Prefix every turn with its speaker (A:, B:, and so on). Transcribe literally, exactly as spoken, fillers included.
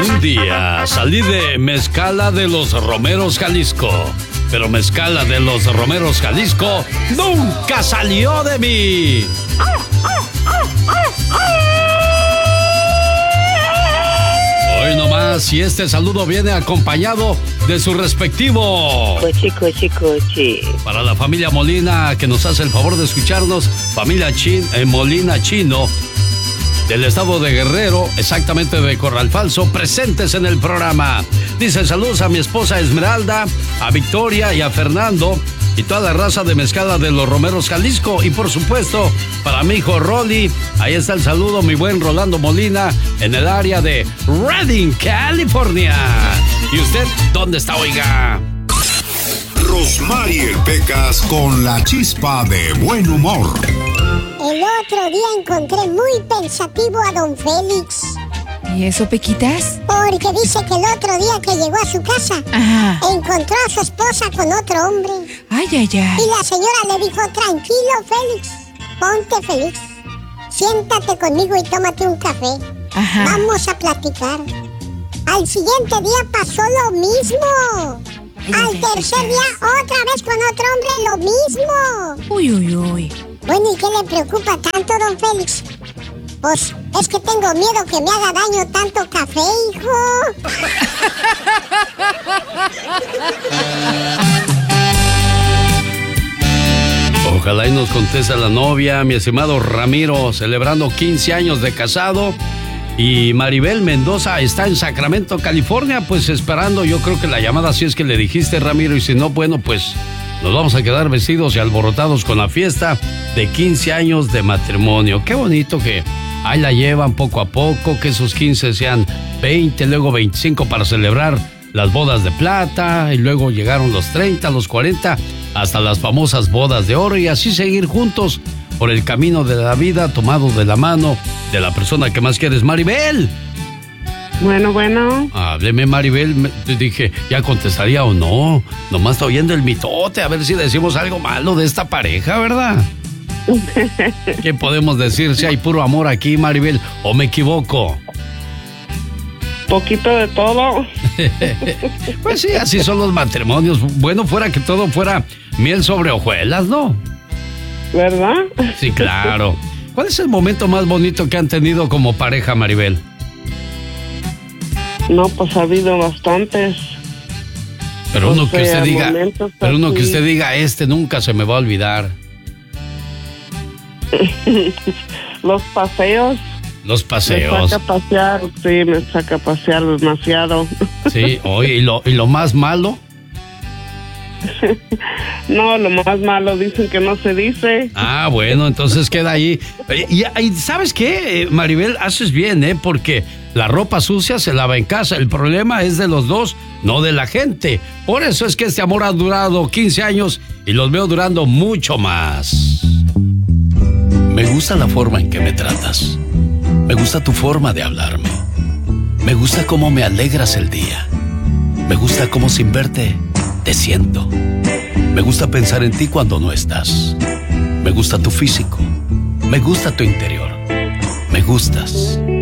A: Un día salí de Mezcala de los Romeros, Jalisco. Pero Mezcala de los Romeros, Jalisco nunca salió de mí. Hoy nomás, y este saludo viene acompañado de su respectivo
B: Cochi, cochi, cochi.
A: Para la familia Molina, que nos hace el favor de escucharnos, familia Chin, eh, Molina Chino, del estado de Guerrero, exactamente de Corral Falso, presentes en el programa. Dice saludos a mi esposa Esmeralda, a Victoria y a Fernando y toda la raza de Mezcala de los Romeros, Jalisco. Y por supuesto, para mi hijo Rolly, ahí está el saludo, mi buen Rolando Molina, en el área de Redding, California. ¿Y usted dónde está, oiga?
C: Rosmarie Pecas con la chispa de buen humor.
D: El otro día encontré muy pensativo a don Félix.
E: ¿Y eso, Pequitas?
D: Porque dice que el otro día que llegó a su casa,
E: Ajá.
D: encontró a su esposa con otro hombre.
E: Ay, ay, ay.
D: Y la señora le dijo, tranquilo, Félix, ponte feliz. Siéntate conmigo y tómate un café.
E: Ajá.
D: Vamos a platicar. Al siguiente día pasó lo mismo.
E: Ay,
D: Al
E: ay,
D: tercer
E: ay,
D: día otra vez con otro hombre lo mismo.
E: Uy, uy, uy.
D: Bueno, ¿y qué le preocupa tanto, don Félix? Pues es que tengo miedo que me haga daño tanto café, hijo.
A: Ojalá y nos conteste la novia, mi estimado Ramiro, celebrando quince años de casado. Y Maribel Mendoza está en Sacramento, California, pues esperando, yo creo que la llamada, si es que le dijiste, Ramiro, y si no, bueno, pues nos vamos a quedar vestidos y alborotados con la fiesta de quince años de matrimonio. Qué bonito que ahí la llevan poco a poco, que esos quince sean veinte, luego veinticinco para celebrar las bodas de plata, y luego llegaron los treinta, los cuarenta, hasta las famosas bodas de oro, y así seguir juntos por el camino de la vida, tomado de la mano de la persona que más quieres. Maribel.
B: Bueno, bueno.
A: Hábleme, Maribel. Me, te dije, ¿ya contestaría o no? Nomás está oyendo el mitote, a ver si decimos algo malo de esta pareja, ¿verdad? ¿Qué podemos decir si hay puro amor aquí, Maribel? ¿O me equivoco?
B: Poquito de todo.
A: Pues sí, así son los matrimonios. Bueno, fuera que todo fuera miel sobre hojuelas, ¿no?
B: ¿Verdad?
A: Sí, claro. ¿Cuál es el momento más bonito que han tenido como pareja, Maribel?
B: No, pues ha habido bastantes.
A: Pero uno
B: o
A: que
B: sea,
A: usted diga, pero uno
B: así.
A: que usted diga, este nunca se me va a olvidar.
B: Los paseos.
A: Los paseos.
B: Me saca a pasear, sí, me saca a pasear demasiado.
A: Sí, oye, ¿y lo, y lo más malo?
B: No, lo más malo dicen que no se dice.
A: Ah, bueno, entonces queda ahí. Y, y ¿sabes qué, Maribel? Haces bien, ¿eh? Porque la ropa sucia se lava en casa. El problema es de los dos, no de la gente. Por eso es que este amor ha durado quince años y los veo durando mucho más. Me gusta la forma en que me tratas. Me gusta tu forma de hablarme. Me gusta cómo me alegras el día. Me gusta cómo sin verte te siento. Me gusta pensar en ti cuando no estás. Me gusta tu físico. Me gusta tu interior. Me gustas.